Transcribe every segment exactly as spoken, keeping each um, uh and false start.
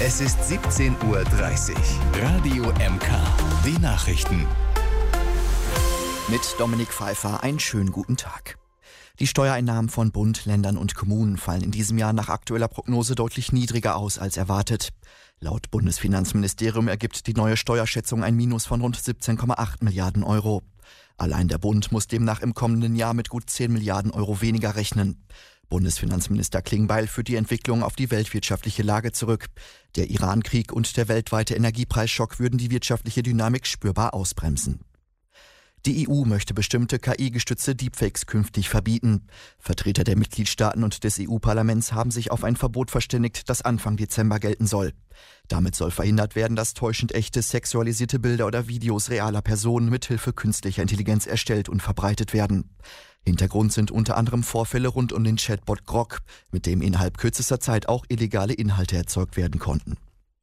Es ist siebzehn Uhr dreißig. Radio M K. Die Nachrichten. Mit Dominik Pfeiffer einen schönen guten Tag. Die Steuereinnahmen von Bund, Ländern und Kommunen fallen in diesem Jahr nach aktueller Prognose deutlich niedriger aus als erwartet. Laut Bundesfinanzministerium ergibt die neue Steuerschätzung ein Minus von rund siebzehn Komma acht Milliarden Euro. Allein der Bund muss demnach im kommenden Jahr mit gut zehn Milliarden Euro weniger rechnen. Bundesfinanzminister Klingbeil führt die Entwicklung auf die weltwirtschaftliche Lage zurück. Der Iran-Krieg und der weltweite Energiepreisschock würden die wirtschaftliche Dynamik spürbar ausbremsen. Die E U möchte bestimmte K I-gestützte Deepfakes künftig verbieten. Vertreter der Mitgliedstaaten und des E U-Parlaments haben sich auf ein Verbot verständigt, das Anfang Dezember gelten soll. Damit soll verhindert werden, dass täuschend echte sexualisierte Bilder oder Videos realer Personen mithilfe künstlicher Intelligenz erstellt und verbreitet werden. Hintergrund sind unter anderem Vorfälle rund um den Chatbot Grok, mit dem innerhalb kürzester Zeit auch illegale Inhalte erzeugt werden konnten.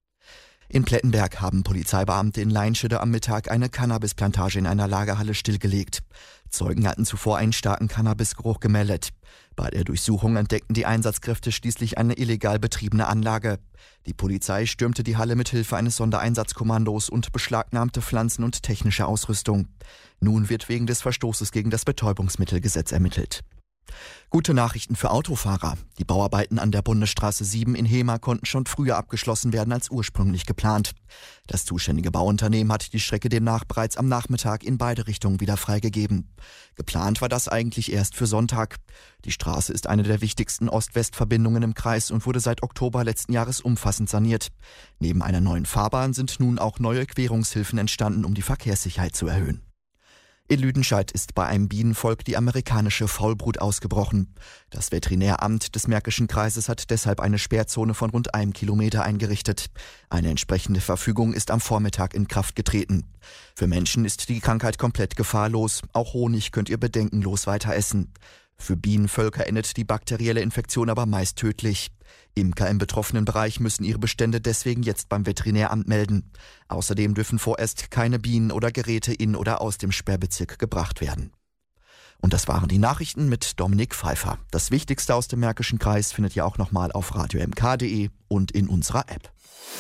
In Plettenberg haben Polizeibeamte in Leinschede am Mittag eine Cannabisplantage in einer Lagerhalle stillgelegt. Zeugen hatten zuvor einen starken Cannabisgeruch gemeldet. Bei der Durchsuchung entdeckten die Einsatzkräfte schließlich eine illegal betriebene Anlage. Die Polizei stürmte die Halle mit Hilfe eines Sondereinsatzkommandos und beschlagnahmte Pflanzen und technische Ausrüstung. Nun wird wegen des Verstoßes gegen das Betäubungsmittelgesetz ermittelt. Gute Nachrichten für Autofahrer. Die Bauarbeiten an der Bundesstraße sieben in Hemer konnten schon früher abgeschlossen werden als ursprünglich geplant. Das zuständige Bauunternehmen hat die Strecke demnach bereits am Nachmittag in beide Richtungen wieder freigegeben. Geplant war das eigentlich erst für Sonntag. Die Straße ist eine der wichtigsten Ost-West-Verbindungen im Kreis und wurde seit Oktober letzten Jahres umfassend saniert. Neben einer neuen Fahrbahn sind nun auch neue Querungshilfen entstanden, um die Verkehrssicherheit zu erhöhen. In Lüdenscheid ist bei einem Bienenvolk die amerikanische Faulbrut ausgebrochen. Das Veterinäramt des Märkischen Kreises hat deshalb eine Sperrzone von rund einem Kilometer eingerichtet. Eine entsprechende Verfügung ist am Vormittag in Kraft getreten. Für Menschen ist die Krankheit komplett gefahrlos. Auch Honig könnt ihr bedenkenlos weiter essen. Für Bienenvölker endet die bakterielle Infektion aber meist tödlich. Imker im betroffenen Bereich müssen ihre Bestände deswegen jetzt beim Veterinäramt melden. Außerdem dürfen vorerst keine Bienen oder Geräte in oder aus dem Sperrbezirk gebracht werden. Und das waren die Nachrichten mit Dominik Pfeiffer. Das Wichtigste aus dem Märkischen Kreis findet ihr auch nochmal auf radio m k punkt d e und in unserer App.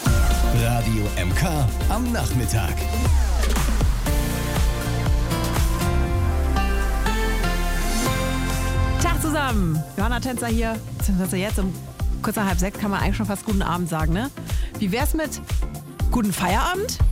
Radio M K am Nachmittag. Tag zusammen, Johanna Tänzer hier, beziehungsweise jetzt um kurz nach halb sechs kann man eigentlich schon fast guten Abend sagen, ne? Wie wär's mit guten Feierabend?